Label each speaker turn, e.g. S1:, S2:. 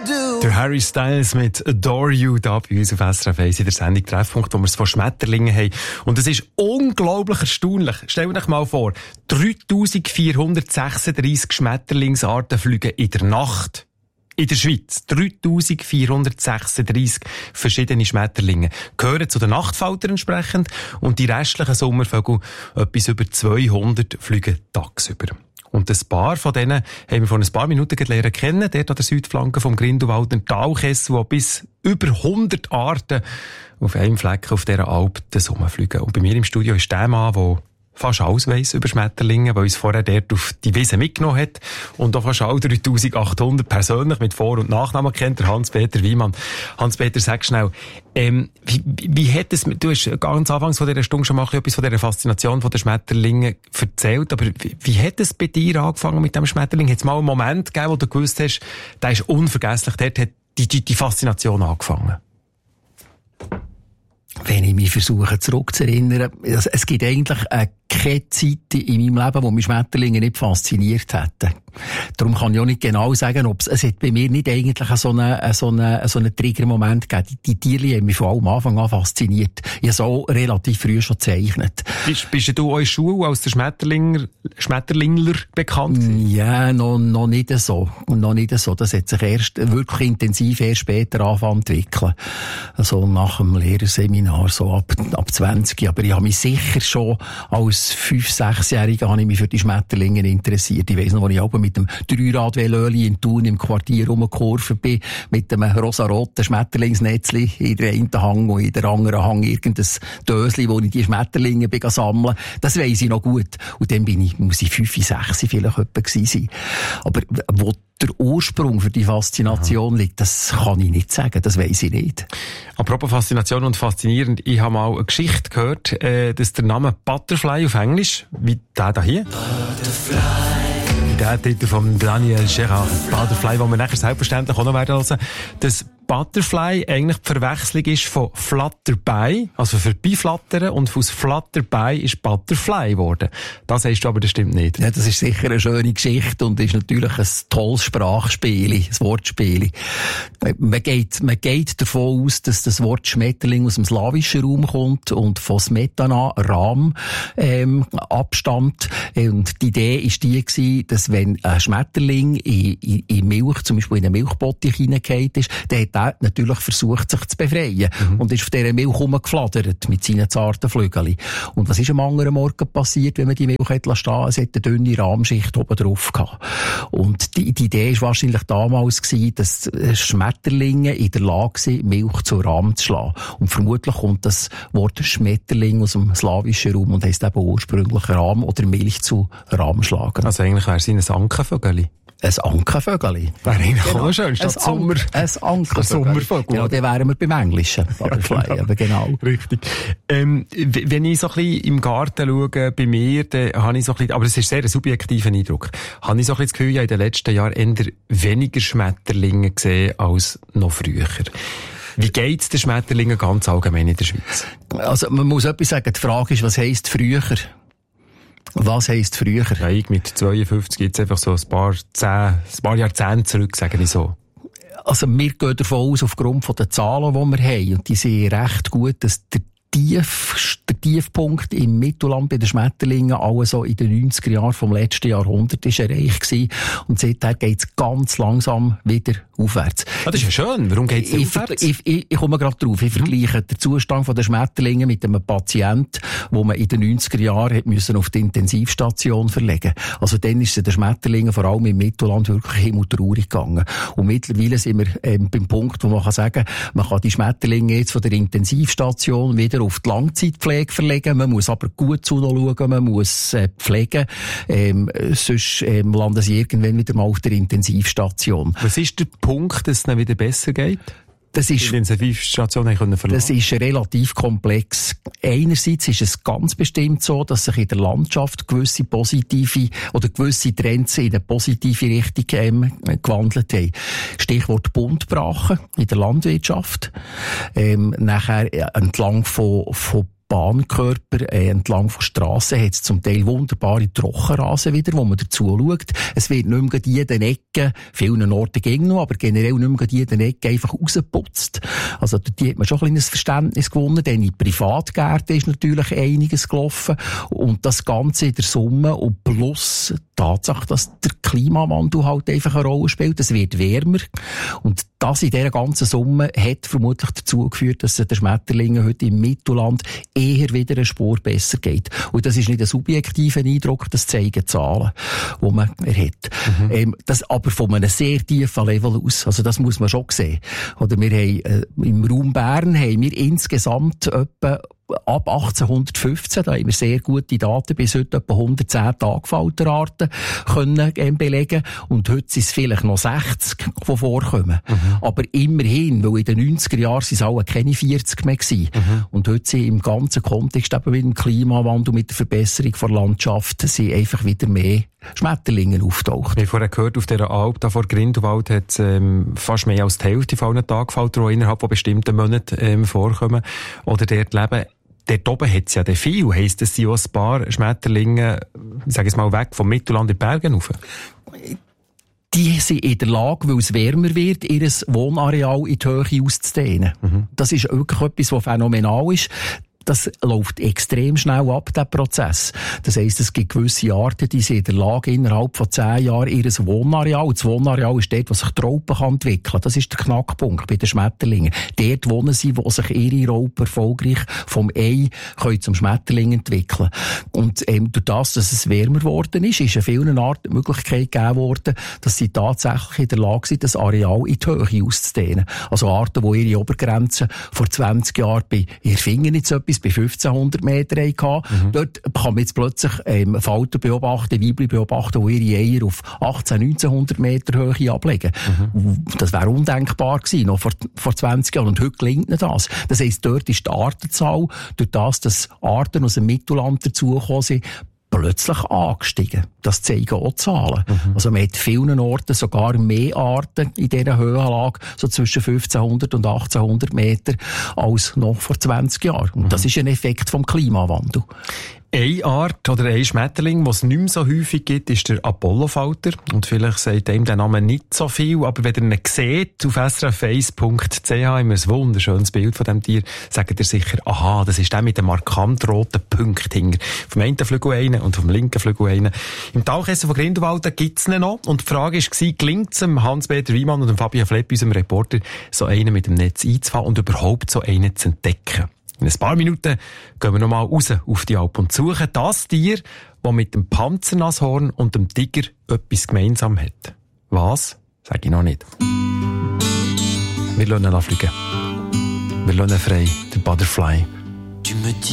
S1: Der Harry Styles mit Adore You da bei uns auf SRF 1 in der Sendung Treffpunkt, wo wir es von Schmetterlingen haben. Und es ist unglaublich erstaunlich. Stellt euch mal vor, 3436 Schmetterlingsarten fliegen in der Nacht. In der Schweiz 3436 verschiedene Schmetterlinge gehören zu den Nachtfaltern entsprechend und die restlichen Sommervögel, etwas über 200, fliegen tagsüber. Und ein paar von denen haben wir vor ein paar Minuten lernen kennen, dort an der Südflanke vom Grindelwalder Talkessel, wo bis über 100 Arten auf einem Fleck auf dieser Alp fliegen. Und bei mir im Studio ist der Mann, der fast alles weiss über Schmetterlinge, weil uns vorher dort auf die Wiese mitgenommen hat und auch fast alle 3800 persönlich mit Vor- und Nachnamen kennt, der Hans-Peter Wiemann. Hans-Peter, sag schnell, wie hat es, du hast ganz anfangs von dieser Stunde schon mal etwas von dieser Faszination von den Schmetterlingen erzählt, aber wie hat es bei dir angefangen mit dem Schmetterling? Hat es mal einen Moment gegeben, wo du gewusst hast, der ist unvergesslich, dort hat die Faszination angefangen?
S2: Wenn ich mich versuche zurückzuerinnern, es gibt eigentlich keine Zeit in meinem Leben, wo mich Schmetterlinge nicht fasziniert hätten. Darum kann ich auch nicht genau sagen, es hat bei mir nicht eigentlich so einen Triggermoment gegeben. Die Tiere haben mich von allem Anfang an fasziniert. Ich habe so relativ früh schon gezeichnet.
S1: Bist du auch in der Schule als der Schmetterlingler bekannt gewesen?
S2: Ja, noch nicht so. Noch nicht so. Das hat sich wirklich intensiv erst später angefangen zu entwickeln. Also nach dem Lehrerseminar, so ab 20. Aber ich habe mich sicher schon als 5-6-Jähriger habe ich mich für die Schmetterlinge interessiert. Ich weiss noch, als ich mit dem Dreirad-Velöli in Thun im Quartier rumgekurvt bin, mit einem rosaroten Schmetterlingsnetzli in der einen Hang und in der anderen Hang irgendein Dösli, wo ich die Schmetterlinge sammeln. Das weiss ich noch gut. Und dann muss ich 5-6 vielleicht etwa gewesen sein. Aber wo der Ursprung für die Faszination liegt, das kann ich nicht sagen, das weiss ich nicht.
S1: Apropos Faszination und faszinierend, ich habe mal eine Geschichte gehört, dass der Name Butterfly auf Englisch, wie der hier, der Titel von Daniel Gerard, Butterfly, den wir nachher selbstverständlich auch noch werden hören, dass Butterfly eigentlich die Verwechslung ist von Flutterby, also vorbeiflattern, und aus Flutterby ist Butterfly geworden. Das heißt aber, das stimmt nicht.
S2: Ja, das ist sicher eine schöne Geschichte und ist natürlich ein tolles Sprachspiel, ein Wortspiel. Man geht davon aus, dass das Wort Schmetterling aus dem slawischen Raum kommt und von Smetana, Rahm, abstammt. Und die Idee ist die gewesen, dass wenn ein Schmetterling in Milch, zum Beispiel in eine Milchbottich hineingeht ist, dann hat er natürlich versucht, sich zu befreien. Und ist auf dieser Milch rumgeflattert mit seinen zarten Flügeln. Und was ist am anderen Morgen passiert, wenn man die Milch hat stehen? Es hat eine dünne Rahmschicht oben drauf gehabt. Und die Idee war wahrscheinlich damals gewesen, dass Schmetterlinge in der Lage sind, Milch zu Rahm zu schlagen. Und vermutlich kommt das Wort Schmetterling aus dem slawischen Raum und heisst eben ursprünglich Rahm oder Milch zu Rahm schlagen.
S1: Also eigentlich wäre es ein Ankenvögel.
S2: Ein Ankenvögel.
S1: Wäre eigentlich auch schön, statt Sommer.
S2: Ein Ankenvögel. Genau, dann wären wir beim Englischen. Butterfly,
S1: genau.
S2: Aber genau.
S1: Richtig. Wenn ich so ein bisschen im Garten schaue, bei mir, dann habe ich so ein bisschen, aber es ist sehr ein subjektiver Eindruck, habe ich so ein bisschen das Gefühl, ich habe in den letzten Jahren eher weniger Schmetterlinge gesehen als noch früher. Wie geht's den Schmetterlingen ganz allgemein in der Schweiz?
S2: Also, man muss etwas sagen. Die Frage ist, was heisst früher? Was heisst früher?
S1: Ja, ich mit 52 gibt's einfach so ein paar Jahrzehnte zurück, sage ich so.
S2: Also, wir gehen davon aus, aufgrund von den Zahlen, die wir haben, und die sind recht gut, dass der Tiefpunkt im Mittelland bei den Schmetterlingen also in den 90er Jahren vom letzten Jahrhundert ist erreicht gewesen. Und seither geht's ganz langsam wieder aufwärts.
S1: Ah, das ist ja schön. Warum geht's aufwärts?
S2: Ich komme gerade drauf. Ich vergleiche den Zustand der Schmetterlinge mit einem Patienten, wo man in den 90er Jahren hat müssen auf die Intensivstation verlegen. Also dann ist es den Schmetterlingen vor allem im Mittelland wirklich himmeltraurig gegangen. Und mittlerweile sind wir beim Punkt, wo man kann sagen, man kann die Schmetterlinge jetzt von der Intensivstation wieder auf die Langzeitpflege verlegen. Man muss aber gut zuschauen, man muss pflegen. Sonst landen sie irgendwann wieder mal auf der Intensivstation.
S1: Was ist der Punkt, dass es dann wieder besser geht?
S2: Das ist relativ komplex. Einerseits ist es ganz bestimmt so, dass sich in der Landschaft gewisse positive oder gewisse Trends in eine positive Richtung gewandelt haben. Stichwort Buntbrachen in der Landwirtschaft. Nachher entlang von Bahnkörper entlang von Strassen hat es zum Teil wunderbare Trockenrasen wieder, wo man dazu schaut. Es wird nicht mehr jeden Ecken, vielen Orten ging noch, aber generell nicht mehr jeden Ecken einfach rausgeputzt. Also dort hat man schon ein kleines Verständnis gewonnen, denn in Privatgärten ist natürlich einiges gelaufen und das Ganze in der Summe und plus die Tatsache, dass der Klimawandel halt einfach eine Rolle spielt. Es wird wärmer und das in dieser ganzen Summe hat vermutlich dazu geführt, dass es den Schmetterlingen heute im Mittelland eher wieder eine Spur besser geht. Und das ist nicht ein subjektiver Eindruck, das zeigen Zahlen, die man hat. Das aber von einem sehr tiefen Level aus. Also das muss man schon sehen. Oder wir haben, im Raum Bern haben wir insgesamt etwa ab 1815, da haben wir sehr gute Daten, bis heute etwa 110 Tagfalterarten können belegen. Und heute sind es vielleicht noch 60, die vorkommen. Aber immerhin, weil in den 90er Jahren sind es alle keine 40 mehr gewesen. Und heute sind im ganzen Kontext eben mit dem Klimawandel, mit der Verbesserung der Landschaft, sind einfach wieder mehr Schmetterlinge auftaucht.
S1: Wir haben vorhin gehört, auf dieser Alp da vor Grindelwald hat es fast mehr als die Hälfte von allen Tagfalter, die innerhalb von bestimmten Monaten vorkommen oder dort leben. Dort oben hat es ja viel. Heisst, es sind auch ein paar Schmetterlinge, ich sage es mal, weg vom Mittelland in die Berge rauf?
S2: Die sind in der Lage, weil es wärmer wird, ihr Wohnareal in die Höhe auszudehnen. Das ist wirklich etwas, was phänomenal ist. Das läuft extrem schnell ab, der Prozess. Das heisst, es gibt gewisse Arten, die sind in der Lage, innerhalb von 10 Jahren ihr Wohnareal, das Wohnareal ist dort, wo sich die Raupe entwickeln kann. Das ist der Knackpunkt bei den Schmetterlingen. Dort wohnen sie, wo sich ihre Raupen erfolgreich vom Ei zum Schmetterling entwickeln. Und durch das, dass es wärmer geworden ist in vielen Arten die Möglichkeit gegeben worden, dass sie tatsächlich in der Lage sind, das Areal in die Höhe auszudehnen. Also Arten, die ihre Obergrenze vor 20 Jahren bei, ihr Finger nicht so etwas, bei 1500 Meter hatten. Dort kann man jetzt plötzlich Falter beobachten, Weibchen beobachten, die ihre Eier auf 1900 Meter Höhe ablegen. Das wäre undenkbar gewesen, noch vor 20 Jahren. Und heute gelingt ihnen das. Das heisst, dort ist die Artenzahl, durch das, dass Arten aus dem Mittelland dazugekommen sind, plötzlich angestiegen. Das zeigen auch Zahlen. Also man hat vielen Orten sogar mehr Arten in dieser Höhenlage, so zwischen 1500 und 1800 Meter, als noch vor 20 Jahren. Und das ist ein Effekt vom Klimawandel.
S1: Eine Art oder ein Schmetterling, was es nicht mehr so häufig gibt, ist der Apollofalter. Und vielleicht sagt ihm der Name nicht so viel, aber wenn ihr ihn seht, auf srf1.ch haben wir ein wunderschönes Bild von diesem Tier, sagt ihr sicher, aha, das ist der mit dem markant roten Punkt hinter. Vom einen Flügel einen und vom linken Flügel einen. Im Talkessel von Grindelwald gibt's ihn noch. Und die Frage war, gelingt es dem Hans-Peter Wiemann und dem Fabian Flepp, unserem Reporter, so einen mit dem Netz einzufangen und überhaupt so einen zu entdecken? In ein paar Minuten gehen wir nochmal raus auf die Alp und suchen das Tier, das mit dem Panzernashorn und dem Tiger etwas gemeinsam hat. Was? Sag ich noch nicht. Wir lassen ihn fliegen. Wir lassen ihn frei, der Butterfly.